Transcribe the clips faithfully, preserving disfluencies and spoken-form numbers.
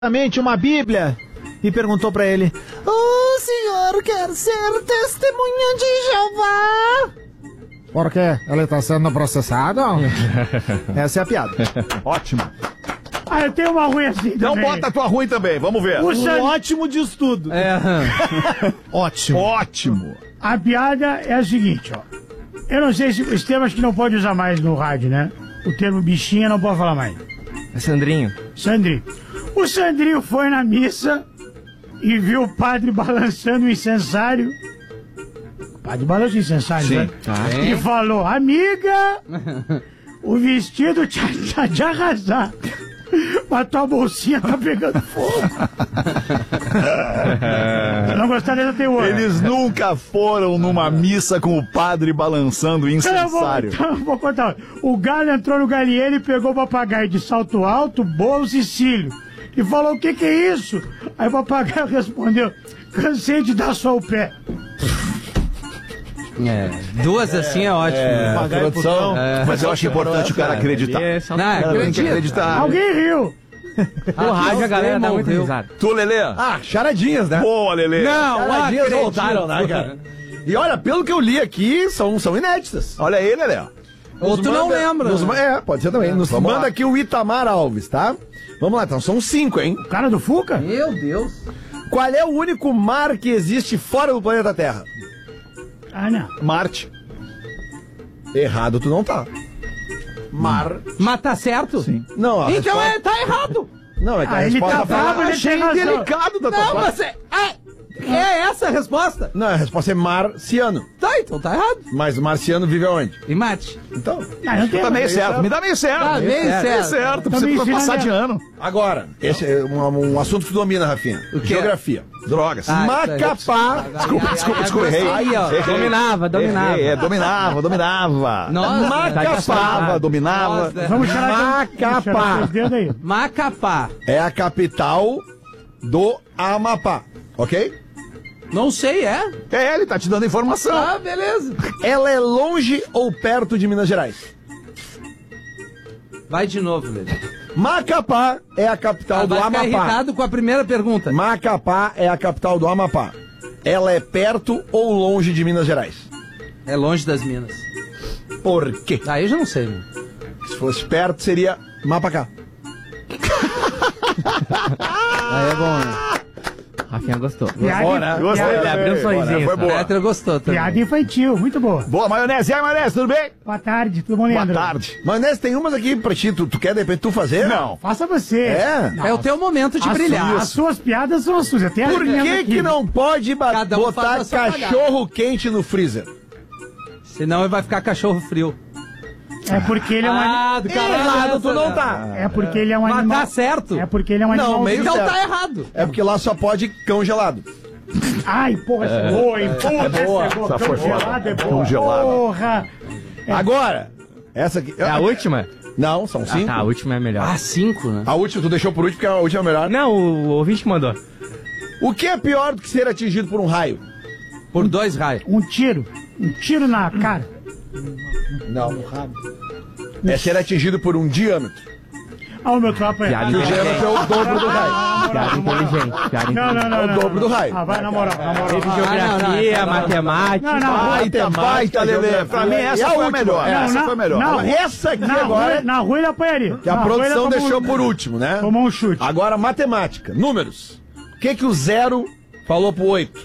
uma Bíblia e perguntou pra ele: "O senhor quer ser testemunha de Jeová?" Por quê? Ele tá sendo processado? Essa é a piada. Ótimo. Ah, eu tenho uma ruim assim Então também. bota a tua ruim também, vamos ver. O San- Um ótimo de estudo. É. Ótimo. Ótimo. A piada é a seguinte, ó. Eu não sei se esse termo acho que não pode usar mais no rádio, né? O termo bichinha não pode falar mais. É Sandrinho. Sandrinho. O Sandrinho foi na missa e viu o padre balançando o incensário. O padre balança o incensário, Sim. né? Tá. E falou: "Amiga, o vestido te, te, de arrasar. Mas tua bolsinha tá pegando fogo." Não gostaria dessa teoria. Eles nunca foram numa missa com o padre balançando o Então eu vou, incensário. então eu vou contar. O galho entrou no galinheiro e pegou o papagaio de salto alto, bolso e cílio. E falou: "O que que é isso?" Aí o papagaio respondeu: "Cansei de dar só o pé." É. Duas assim é ótimo. É, Pagar produção. é Mas eu acho importante o cara acreditar. Não, O cara tem que acreditar. Alguém riu. No rádio a galera dá muita risada. Tu, Lelê? Ah, charadinhas, né? Boa, Lelê. Não, Charadinhas acredito. voltaram, né, cara? E olha, pelo que eu li aqui, são, são inéditas. Olha aí, Lelê. Ou tu não lembra. Nos, é, pode ser também. Nos Vamos manda lá. aqui o Itamar Alves, tá? Vamos lá, então. São cinco, hein? O cara do Fuca? Meu Deus. Qual é o único mar que existe fora do planeta Terra? Ah, não. Marte. Errado tu não tá. Mar. Mas tá certo? Sim. Não, a Então resposta... é, tá errado. Não, é que a Ah, ele resposta tá bravo, ele achei tem razão. indelicado da tua Não, parte. mas é, é, é essa a resposta. Não, a resposta é marciano. Tá, então tá errado. Mas o marciano vive aonde? E mate. Então, Ah, não tem Tá meio mais. certo. Me dá meio certo. Tá meio certo. Meio certo. Tá Precisa me ensinando passar a- de ano. agora, esse é um, um assunto que tu domina, Rafinha. O quê? Geografia. Drogas. Ah, Macapá. Desculpa, desculpa, desculpa, errei. Aí, ó. Errei. Dominava, dominava. Errei, é, dominava, dominava. Nossa, Macapá, dominava. Nossa. Vamos tirar Macapá. os dedos aí. Macapá. É a capital do Amapá, ok? Não sei, é? É, ele tá te dando informação. Ah, beleza. Ela é longe ou perto de Minas Gerais? Vai de novo, Lelê. Macapá é a capital Ah, do vai ficar Amapá. irritado com a primeira pergunta. Macapá é a capital do Amapá. Ela é perto ou longe de Minas Gerais? É longe das minas. Por quê? Aí eu já não sei, né? Se fosse perto, seria Mapacá. Aí é bom, né? Rafinha gostou. Piada, Bora. Gostei, piada, Ele abriu um Bora, sorrisinho. foi só. boa. Petra gostou também. piada infantil, muito boa. Boa, maionese. E aí, maionese, tudo bem? Boa tarde, tudo bom, Boa Leandro? tarde. Maionese, tem umas aqui pra ti. Tu, tu quer, de repente, tu fazer? Não. Faça você. É? Não, É o teu momento de as brilhar. suas- As suas piadas são as suas. Até as Por minhas que aqui. que não pode ba- Cada um botar faz a sua cachorro quente no freezer? Senão ele vai ficar cachorro frio. É porque ele é um Ah, animal. do caralho. Errado, tu essa, não né? tá. É porque ele é um Mas animal. tá certo. É porque ele é um Não, animal. meio Então certo. tá errado. É porque lá só pode cão gelado. Ai, porra, essa é boa, hein? Porra, essa é boa. Essa foi foda. Congelado é boa. Congelado. Porra. É. Agora, essa aqui... É a última? Não, são Ah, cinco. tá, a última é melhor. Ah, cinco, né? A última tu deixou por último, porque a última é melhor. Não, o, o ouvinte mandou. O que é pior do que ser atingido por um raio? Por dois raios. Um tiro. Um tiro na cara. Não. É ser atingido por um diâmetro. Ah, o meu tropa é. Piada E o diâmetro é o dobro do raio. Piada inteligente. Piada Não, não, inteligente. não. É o não, dobro não. do raio. Ah, vai na moral, na moral. Teve não, geografia, não, não. matemática. Não, não. Baita, baita, Lelê. Pra mim, essa E a foi a última? melhor. Não, Essa na- foi a melhor. não. Essa aqui Na agora, rua, na rua ele apanharia. que a Na rua ele produção tomou deixou um- por último, né? Tomou um chute. Agora, matemática. Números. O que que o zero falou pro oito?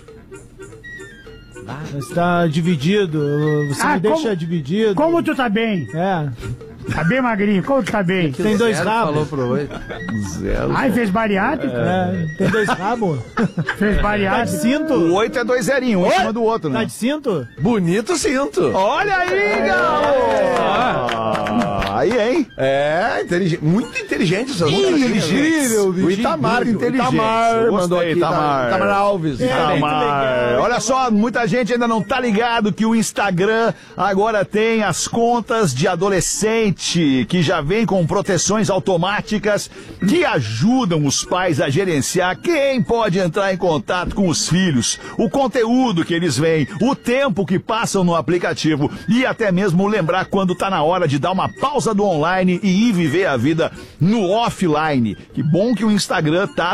Está dividido. Você Ah, me deixa como- dividido. Como tu tá bem? É. Tá bem magrinho? Como tu tá bem? Tem dois Zero rabos. Falou pro oito. Zero. Ai, fez bariátrica? É, tem dois rabos. Fez Tá de bariátrica? O cinto? oito é dois zerinhos, um em cima do outro, Tá né? de cinto? Bonito cinto. Olha aí, garoto! Aí, hein? É, inteligente. Muito inteligente. Muito inteligente. O Itamar, Muito inteligente. Itamar Gostei, mandou aqui. Itamar. Itamar Alves. Itamar. Olha só, muita gente ainda não tá ligado que o Instagram agora tem as contas de adolescente, que já vem com proteções automáticas que ajudam os pais a gerenciar quem pode entrar em contato com os filhos, o conteúdo que eles veem, o tempo que passam no aplicativo e até mesmo lembrar quando tá na hora de dar uma pausa do online e ir viver a vida no offline. Que bom que o Instagram tá